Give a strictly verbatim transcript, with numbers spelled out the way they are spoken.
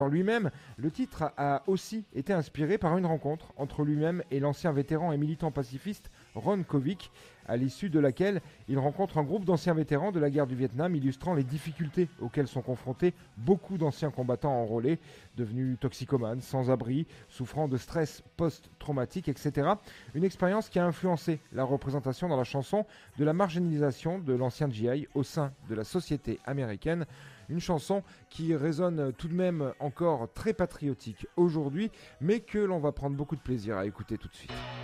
Lui-même, le titre a aussi été inspiré par une rencontre entre lui-même et l'ancien vétéran et militant pacifiste Ron Kovic, à l'issue de laquelle il rencontre un groupe d'anciens vétérans de la guerre du Vietnam, illustrant les difficultés auxquelles sont confrontés beaucoup d'anciens combattants enrôlés, devenus toxicomanes, sans-abri, souffrant de stress post-traumatique, et cetera. Une expérience qui a influencé la représentation dans la chanson de la marginalisation de l'ancien G I au sein de la société américaine. Une chanson qui résonne tout de même encore très patriotique aujourd'hui, mais que l'on va prendre beaucoup de plaisir à écouter tout de suite.